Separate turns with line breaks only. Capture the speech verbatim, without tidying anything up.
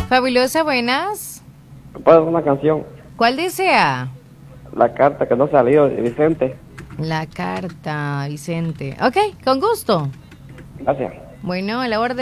Fabulosa, buenas.
¿Puedo una canción?
¿Cuál desea?
La carta que no ha salido de Vicente.
La carta, Vicente. Ok, con gusto.
Gracias.
Bueno, a la orden.